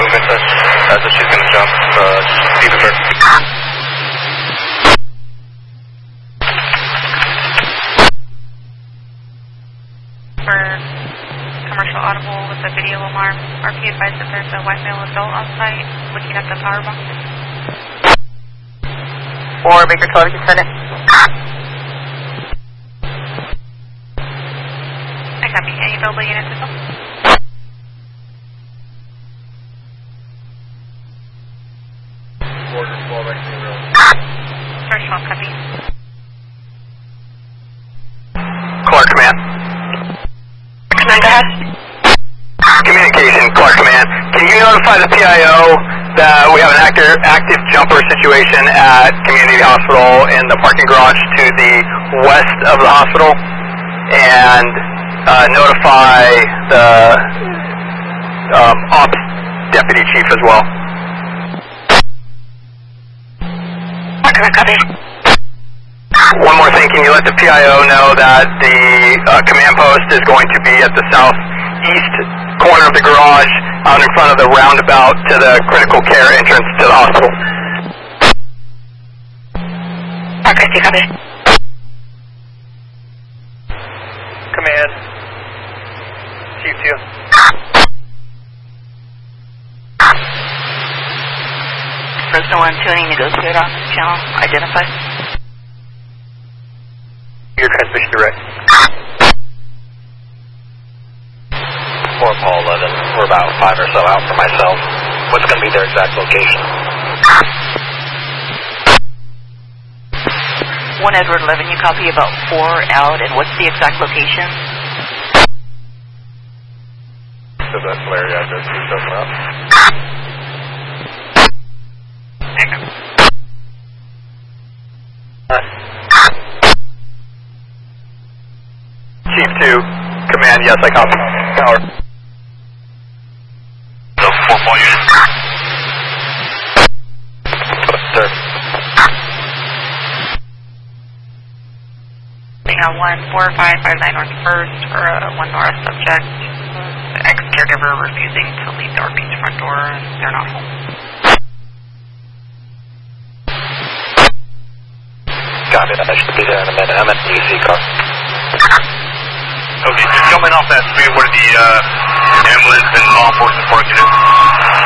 movement as if she's going to jump. Be prepared. For commercial audible with the video alarm, RP advised that there's a white male adult on site looking at the power box. Or Baker 12, you can send it. I copy. Any available units as well? Order 12 X zero. Search 12, copy. Clark Command. Command, go ahead. Communication, Clark Command. Can you notify the PIO that we have an active jumper situation at Community Hospital in the parking garage to the west of the hospital, and notify the ops deputy chief as well. Okay, copy. One more thing, can you let the PIO know that the command post is going to be at the southeast corner of the garage out in front of the roundabout to the critical care entrance to the hospital? Okay, copy. Command. Chief 2. Fresno 1, tuning negotiator on this channel. Identify. Your transmission direct. 4 Paul 11. We're about 5 or so out for myself. What's going to be their exact location? 1 Edward 11, you copy about 4 out, and what's the exact location? So that's Larry address 27 up. Chief 2, command, yes, I copy. Power. So 4 Paul unit. Sir. We have 14559 North First for a 1 North subject. Ex-caregiver refusing to leave the RP's front door, and they're not home. Got it, I should be there in a minute. I'm at the DC car. Okay, just coming off that street where the ambulance and law enforcement parking is.